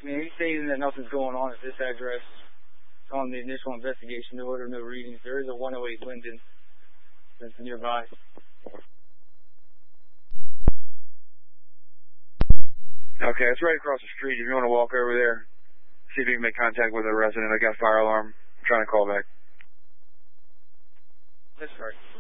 man. He's saying that nothing's going on at this address on the initial investigation. No order, no readings. There is a 108 Linden that's nearby. Okay, it's right across the street. If you want to walk over there, see if you can make contact with a resident. I got a fire alarm. I'm trying to call back. That's right.